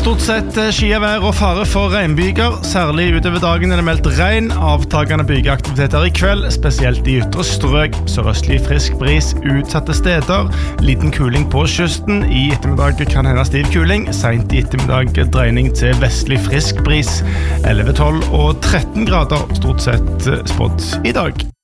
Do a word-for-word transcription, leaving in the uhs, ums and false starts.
Stort sett skyvær og fare for regnbyger. Særlig utover dagen er det meldt regn. Avtagende bygeaktiviteter i kveld, spesielt i ytre strøk. Sørøstlig frisk bris utsatte steder. Liten kuling på kysten. I ettermiddag kan hende stiv kuling. Sent i ettermiddag dreining til vestlig frisk bris. elleve, tolv og tretten grader stort sett spådd i dag.